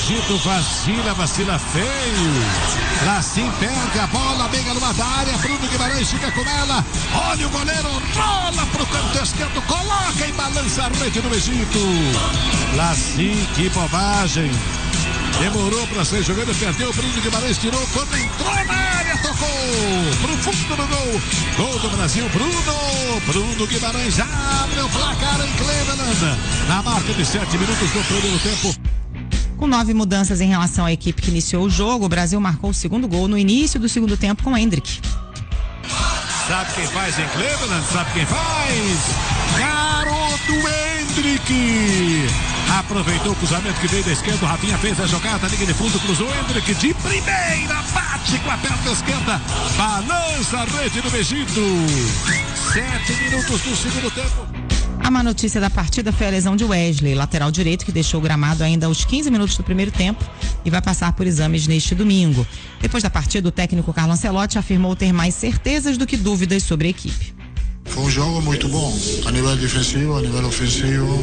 Egito vacila feio. Lá sim perde a bola, meia numa da área. Bruno Guimarães fica com ela. Olha o goleiro, rola pro canto esquerdo, coloca e balança a rede do Egito. Lá sim, que bobagem. Demorou pra ser jogada, perdeu. Bruno Guimarães tirou, quando entrou na área, tocou pro fundo do gol. Gol do Brasil, Bruno Guimarães abre o placar em Cleveland. Na marca de 7 minutos do primeiro tempo. Com 9 mudanças em relação à equipe que iniciou o jogo, o Brasil marcou o segundo gol no início do segundo tempo com Endrick. Sabe quem faz em Cleveland? Sabe quem faz? Garoto Endrick! Aproveitou o cruzamento que veio da esquerda, o Rafinha fez a jogada, linha de fundo, cruzou Endrick de primeira, bate com a perna esquerda, balança a rede do Egito. 7 minutos do segundo tempo. A má notícia da partida foi a lesão de Wesley, lateral direito, que deixou o gramado ainda aos 15 minutos do primeiro tempo e vai passar por exames neste domingo. Depois da partida, o técnico Carlo Ancelotti afirmou ter mais certezas do que dúvidas sobre a equipe. Foi um jogo muito bom, a nível defensivo, a nível ofensivo.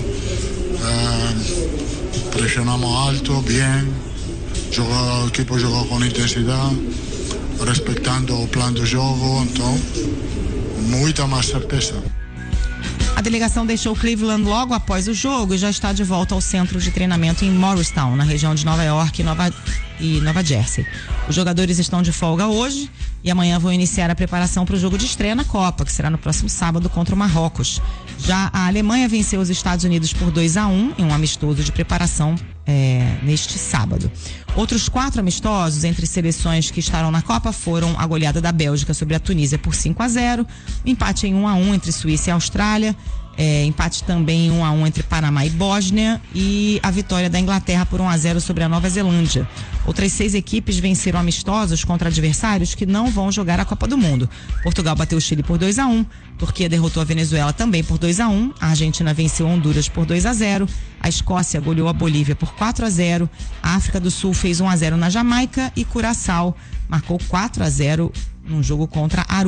Pressionamos alto, bem. A equipe jogou com intensidade, respeitando o plano do jogo, então muita mais certeza. A delegação deixou Cleveland logo após o jogo e já está de volta ao centro de treinamento em Morristown, na região de Nova York e Nova Jersey. Os jogadores estão de folga hoje e amanhã vão iniciar a preparação para o jogo de estreia na Copa, que será no próximo sábado contra o Marrocos. Já a Alemanha venceu os Estados Unidos por 2-1 em um amistoso de preparação neste sábado. Outros 4 amistosos entre seleções que estarão na Copa foram a goleada da Bélgica sobre a Tunísia por 5-0, empate em 1-1 entre Suíça e Austrália, empate também em 1-1 entre Panamá e Bósnia e a vitória da Inglaterra por 1-0 sobre a Nova Zelândia. Outras 6 equipes venceram amistosos contra adversários que não vão jogar a Copa do Mundo. Portugal bateu o Chile por 2-1, Turquia derrotou a Venezuela também por 2-1, a Argentina venceu Honduras por 2-0, a Escócia goleou a Bolívia por 4-0, a África do Sul fez 1-0 na Jamaica e Curaçao marcou 4-0 num jogo contra Aruba.